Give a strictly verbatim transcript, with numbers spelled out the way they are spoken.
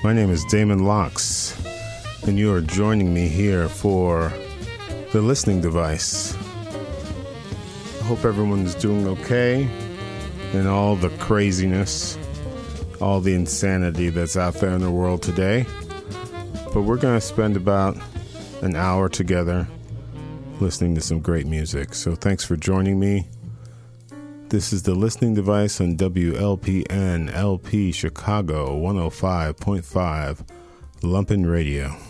My name is Damon Locks, and you are joining me here for The Listening Device. I hope everyone's doing okay in all the craziness, all the insanity that's out there in the world today. But we're going to spend about an hour together listening to some great music. So thanks for joining me. This is The Listening Device on W L P N L P Chicago one oh five point five Lumpen Radio.